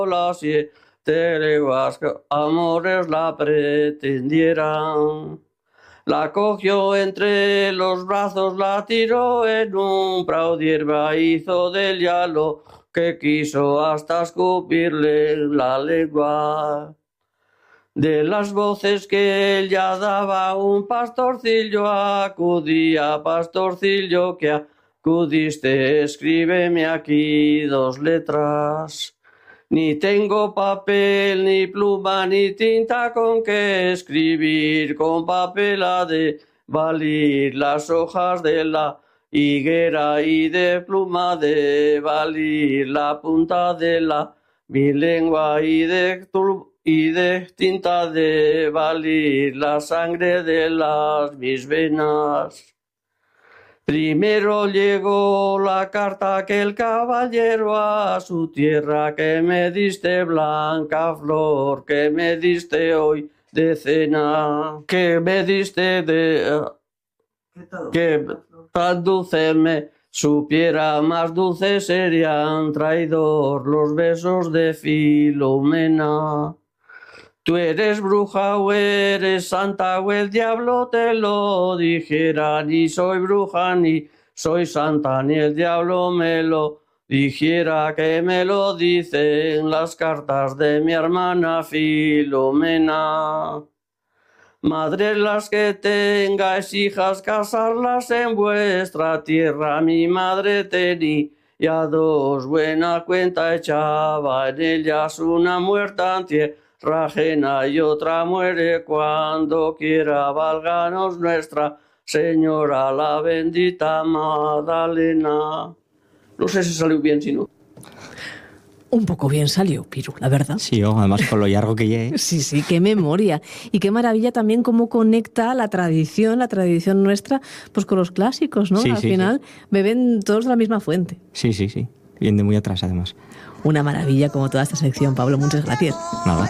las 7 leguas que amores la pretendieran. La cogió entre los brazos, la tiró en un prado de hierba, hizo del hielo que quiso hasta escupirle la lengua. De las voces que ella daba, un pastorcillo acudía, pastorcillo que acudiste, escríbeme aquí 2 letras. Ni tengo papel, ni pluma, ni tinta con que escribir, con papel ha de valir las hojas de la higuera y de pluma de valir la punta de mi lengua y de tinta de valir la sangre de mis venas. Primero llegó la carta que el caballero a su tierra, que me diste blanca flor, que me diste hoy de cena, que me diste que tan dulce me supiera, más dulce serían traidor los besos de Filomena. Tú eres bruja o eres santa o el diablo te lo dijera, ni soy bruja ni soy santa, ni el diablo me lo dijera, que me lo dicen las cartas de mi hermana Filomena. Madres las que tengáis hijas, casarlas en vuestra tierra, mi madre tenía 2, buena cuenta echaba en ellas, una muerta en tierra ajena y otra muere cuando quiera, válganos Nuestra Señora, la bendita Magdalena. No sé si salió bien, si no. Un poco bien salió, Piru, la verdad. Sí, además con lo largo que llegué. Sí, qué memoria. Y qué maravilla también cómo conecta la tradición nuestra, pues con los clásicos, ¿no? Sí, Al final beben todos de la misma fuente. Sí. Viene de muy atrás, además. Una maravilla como toda esta sección, Pablo. Muchas gracias. Nada.